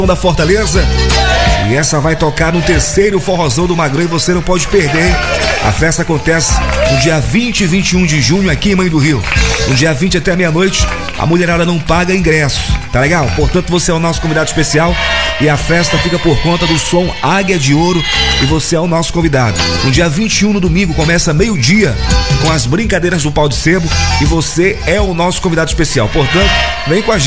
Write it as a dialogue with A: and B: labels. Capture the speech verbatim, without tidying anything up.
A: da Fortaleza. E essa vai tocar no terceiro Forrozão do Magrão e você não pode perder, hein? A festa acontece no dia vinte e vinte e um de junho aqui em Mãe do Rio. No dia vinte até meia-noite, a mulherada não paga ingresso, tá legal? Portanto, você é o nosso convidado especial e a festa fica por conta do som Águia de Ouro e você é o nosso convidado. No dia vinte e um, no domingo, começa meio-dia com as brincadeiras do pau de sebo e você é o nosso convidado especial. Portanto, vem com a gente.